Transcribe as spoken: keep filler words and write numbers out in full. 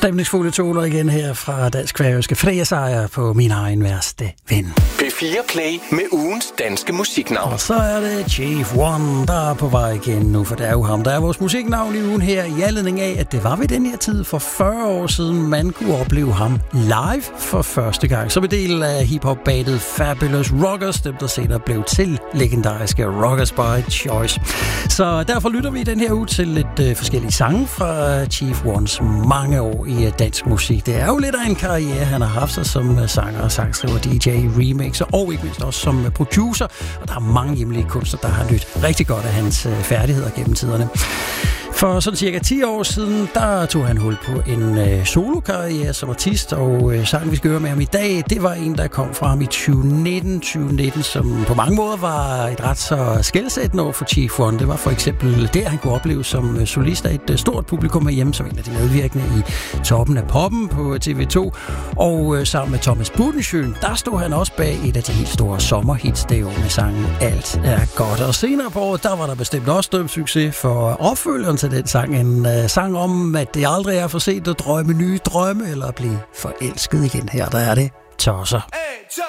stemningsfulde toner igen her fra dansk-færøske Freja på min egen værste ven. P fire Play med ugens danske musiknavn. Og så er det Chief One, der er på vej igen nu, for det er jo ham, der er vores musiknavn i ugen her, i anledning af, at det var ved den her tid for fyrre år siden, man kunne opleve ham live for første gang. Som en del af hiphop-bandet Fabulous Rockers, dem der senere blev til legendariske Rockers by Choice. Så derfor lytter vi den her uge til lidt øh, forskellige sange fra Chief Ones mange år i øh, dansk musik. Det er jo lidt af en karriere, han har haft sig som øh, sanger og sangskriver, D J, remixer og ikke mindst også som øh, producer. Og der er mange hjemlige kunstnere, der har nydt rigtig godt af hans øh, færdigheder gennem tiderne. For sådan cirka ti år siden, der tog han hul på en øh, solokarriere som artist, og øh, sangen, vi skal høre med ham i dag, det var en, der kom fra ham i tyve nitten, tyve nitten, som på mange måder var et ret så skelsættende år for Chief One. Det var for eksempel der, han kunne opleve som øh, solist af et øh, stort publikum herhjemme, som en af de medvirkende i Toppen af Poppen på T V to, og øh, sammen med Thomas Budensjøen, der stod han også bag et af de helt store sommerhits det år med sangen Alt er godt. Og senere på året, der var der bestemt også dømt succes for opfølgeren til den sang. En uh, sang om, at det aldrig er for sent at drømme nye drømme, eller at blive forelsket igen. Her der er det Tosser.